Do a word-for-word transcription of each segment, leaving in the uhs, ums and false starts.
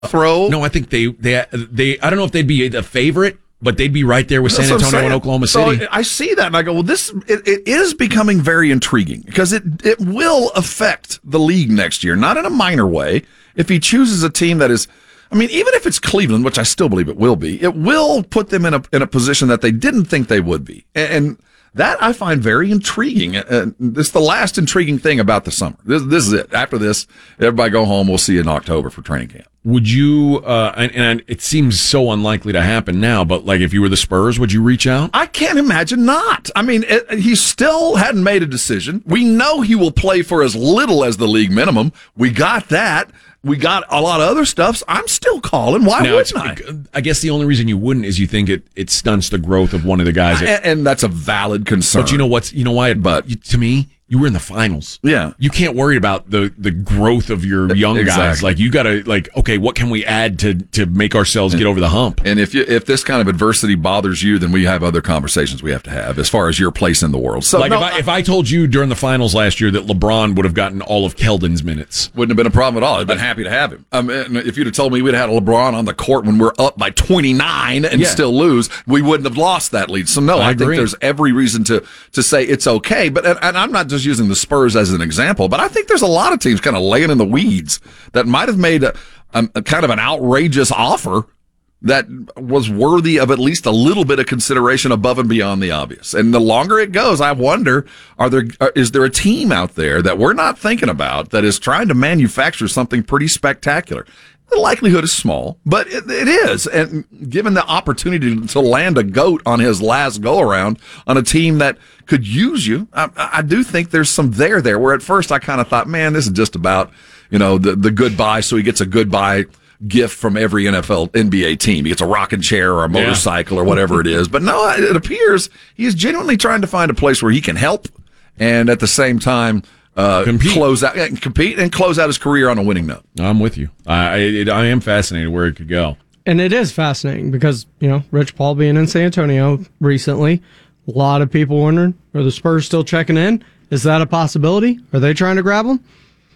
throw. No, I think they, they, they, I don't know if they'd be the favorite, but they'd be right there with San That's Antonio and Oklahoma so City. I see that and I go, well, this, it, it is becoming very intriguing because it, it will affect the league next year, not in a minor way. If he chooses a team that is, I mean, even if it's Cleveland, which I still believe it will be, it will put them in a, in a position that they didn't think they would be. And, and that I find very intriguing. Uh, this is the last intriguing thing about the summer. This, this is it. After this, everybody go home. We'll see you in October for training camp. Would you, uh, and, and it seems so unlikely to happen now, but like if you were the Spurs, would you reach out? I can't imagine not. I mean, it, he still hadn't made a decision. We know he will play for as little as the league minimum. We got that. We got a lot of other stuff. I'm still calling. Why now, wouldn't I? I guess the only reason you wouldn't is you think it, it stunts the growth of one of the guys. And, and that's a valid concern. But you know what's, you know why? It, but to me, you were in the finals. Yeah. You can't worry about the, the growth of your young exactly. guys. Like, you got to, like, okay, what can we add to, to make ourselves get over the hump? And if you, if this kind of adversity bothers you, then we have other conversations we have to have as far as your place in the world. So, like, no, if, I, if I told you during the finals last year that LeBron would have gotten all of Keldon's minutes, wouldn't have been a problem at all. I'd been happy to have him. Um, if you'd have told me we'd had a LeBron on the court when we're up by twenty-nine and yeah. still lose, we wouldn't have lost that lead. So, no, I, I think agree. there's every reason to, to say it's okay. But, and, and I'm not just using the Spurs as an example, but I think there's a lot of teams kind of laying in the weeds that might have made a, a, a kind of an outrageous offer that was worthy of at least a little bit of consideration above and beyond the obvious. And the longer it goes, I wonder, are there, is there a team out there that we're not thinking about that is trying to manufacture something pretty spectacular? The likelihood is small, but it, it is. And given the opportunity to land a GOAT on his last go-around on a team that could use you, I, I do think there's some there there, where at first I kind of thought, man, this is just about, you know, the, the goodbye, so he gets a goodbye gift from every N F L, N B A team. He gets a rocking chair or a motorcycle yeah. or whatever it is. But no, it appears he is genuinely trying to find a place where he can help and at the same time uh, compete. close out, and compete and close out his career on a winning note. I'm with you. I it, I am fascinated where it could go. And it is fascinating because, you know, Rich Paul being in San Antonio recently, a lot of people wondering, are the Spurs still checking in? Is that a possibility? Are they trying to grab him?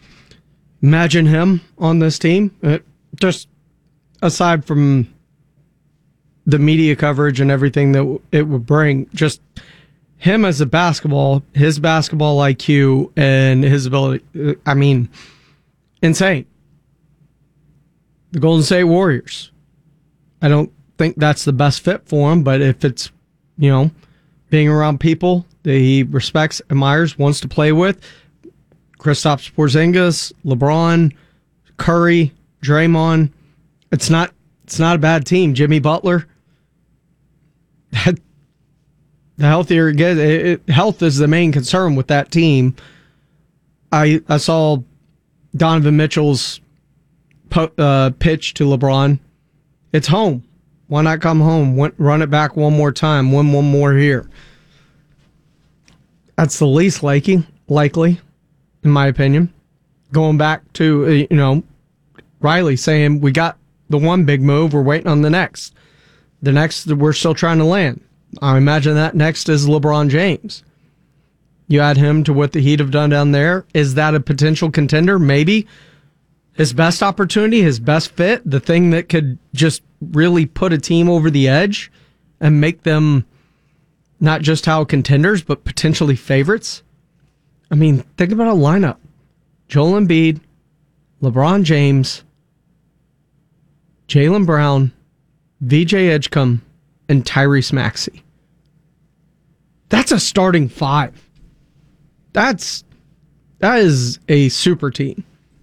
Imagine him on this team. It, just aside from the media coverage and everything that it would bring, just him as a basketball, his basketball I Q and his ability, I mean, insane. The Golden State Warriors. I don't think that's the best fit for him, but if it's, you know, being around people that he respects, admires, wants to play with, Kristaps Porzingis, LeBron, Curry, Draymond, it's not it's not a bad team. Jimmy Butler. That, the healthier it gets, it, it, health is the main concern with that team. I I saw Donovan Mitchell's po, uh, pitch to LeBron. It's home. Why not come home? Went, run it back one more time. Win one more here. That's the least likely, likely, in my opinion. Going back to, uh, you know, Riley saying, we got the one big move, we're waiting on the next. The next, we're still trying to land. I imagine that next is LeBron James. You add him to what the Heat have done down there. Is that a potential contender? Maybe. His best opportunity, his best fit, the thing that could just really put a team over the edge and make them not just how contenders, but potentially favorites. I mean, think about a lineup. Joel Embiid, LeBron James, Jaylen Brown, V J Edgecombe, and Tyrese Maxey. That's a starting five. That's that is a super team.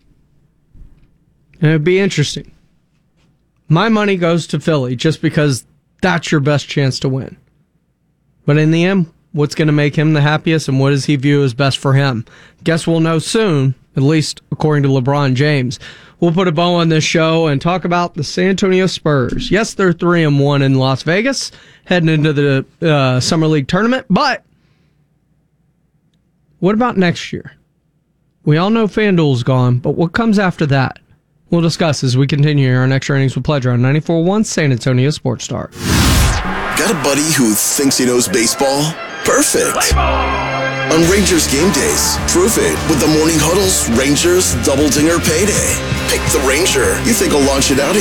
And it'd be interesting. My money goes to Philly just because that's your best chance to win. But in the end, what's going to make him the happiest and what does he view as best for him? Guess we'll know soon, at least according to LeBron James. We'll put a bow on this show and talk about the San Antonio Spurs. Yes, they're three and one in Las Vegas, heading into the uh, Summer League tournament. But what about next year? We all know FanDuel's gone, but what comes after that? We'll discuss as we continue our next earnings with pleasure on ninety-four point one San Antonio Sports Star. Got a buddy who thinks he knows baseball? Perfect. on Rangers game days. Proof it with the Morning Huddle's Rangers Double Dinger Payday. Pick the Ranger you think will launch it out